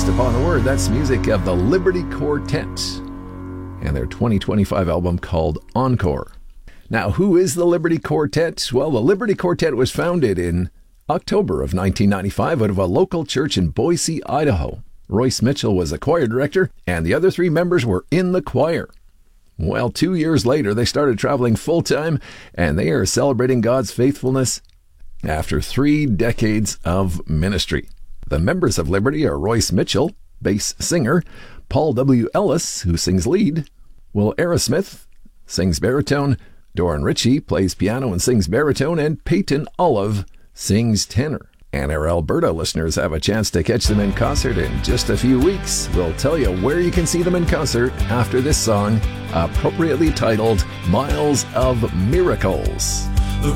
Based Upon a Word. That's music of the Liberty Quartet and their 2025 album called Encore. Now, who is the Liberty Quartet? Well, the Liberty Quartet was founded in October of 1995 out of a local church in Boise, Idaho. Royce Mitchell was the choir director, and the other three members were in the choir. Well, 2 years later, they started traveling full-time, and they are celebrating God's faithfulness after 3 decades of ministry. The members of Liberty are Royce Mitchell, bass singer, Paul W. Ellis, who sings lead, Will Aerosmith sings baritone, Doran Ritchie plays piano and sings baritone, and Peyton Olive sings tenor. And our Alberta listeners have a chance to catch them in concert in just a few weeks. We'll tell you where you can see them in concert after this song, appropriately titled Miles of Miracles.